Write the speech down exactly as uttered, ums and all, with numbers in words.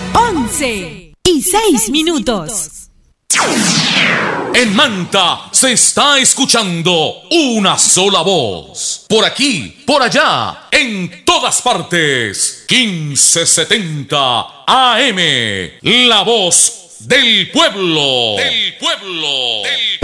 once y seis minutos. En Manta se está escuchando una sola voz. Por aquí, por allá, en todas partes. quince setenta A M. La voz del pueblo. Del pueblo. Del